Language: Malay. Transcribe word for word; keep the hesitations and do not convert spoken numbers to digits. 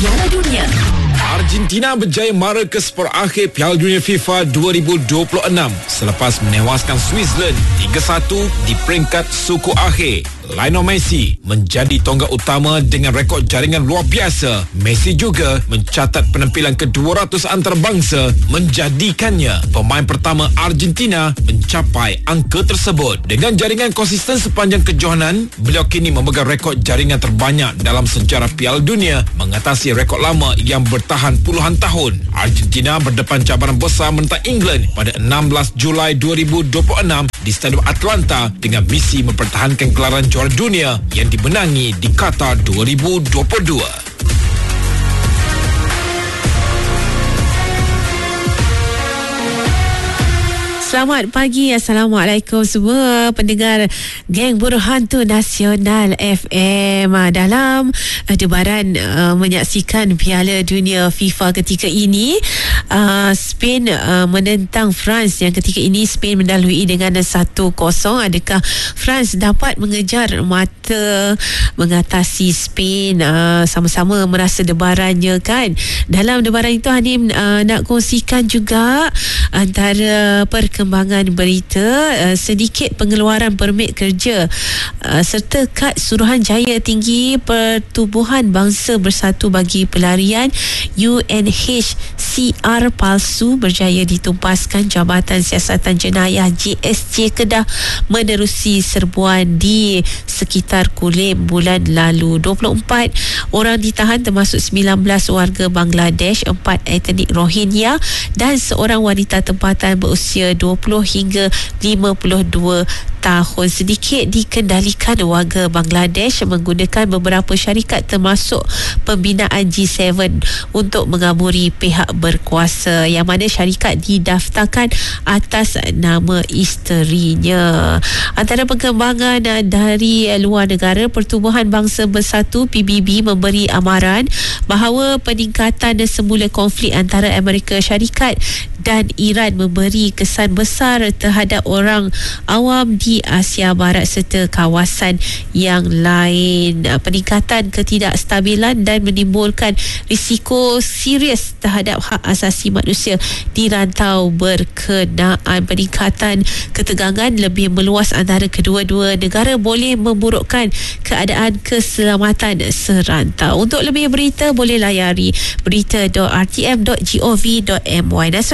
Piala Dunia. Argentina berjaya mara ke separ akhir Piala Dunia FIFA dua ribu dua puluh enam selepas menewaskan Switzerland tiga satu di peringkat suku akhir. Lionel Messi menjadi tonggak utama dengan rekod jaringan luar biasa. Messi juga mencatat penampilan ke dua ratus antarabangsa, menjadikannya pemain pertama Argentina mencapai angka tersebut. Dengan jaringan konsisten sepanjang kejohanan, beliau kini memegang rekod jaringan terbanyak dalam sejarah Piala Dunia, mengatasi rekod lama yang bertahan puluhan tahun. Argentina berdepan cabaran besar menentang England pada enam belas Julai dua ribu dua puluh enam di Stadium Atlanta dengan misi mempertahankan gelaran juara dunia yang dimenangi di Qatar dua ribu dua puluh dua. Selamat pagi, Assalamualaikum semua pendengar Geng Buruh Hantu Nasional F M. Dalam uh, debaran uh, menyaksikan Piala Dunia FIFA ketika ini, uh, Spain uh, menentang France yang ketika ini Spain mendahului dengan satu kosong. Adakah France dapat mengejar mata mengatasi Spain? Uh, sama-sama merasa debarannya kan. Dalam debaran itu Hanim uh, nak kongsikan juga antara perkembangan Perkembangan berita, uh, sedikit pengeluaran permit kerja uh, serta kad Suruhanjaya Tinggi Pertubuhan Bangsa Bersatu bagi Pelarian U N H C R palsu berjaya ditumpaskan. Jabatan Siasatan Jenayah J S J Kedah menerusi serbuan di sekitar Kulim bulan lalu. dua puluh empat orang ditahan termasuk sembilan belas warga Bangladesh, empat etnik Rohingya dan seorang wanita tempatan berusia dua puluh hingga lima puluh dua tahun. Sedikit dikendalikan warga Bangladesh menggunakan beberapa syarikat termasuk pembinaan G tujuh untuk mengaburi pihak berkuasa, yang mana syarikat didaftarkan atas nama isterinya. Antara perkembangan dari luar negara, Pertubuhan Bangsa Bersatu P B B memberi amaran bahawa peningkatan semula konflik antara Amerika Syarikat dan Iran memberi kesan besar terhadap orang awam di Asia Barat serta kawasan yang lain. Peningkatan ketidakstabilan dan menimbulkan risiko serius terhadap hak asasi manusia di rantau berkenaan. Peningkatan ketegangan lebih meluas antara kedua-dua negara boleh memburukkan keadaan keselamatan serantau. Untuk lebih berita boleh layari berita dot r t m dot gov dot my.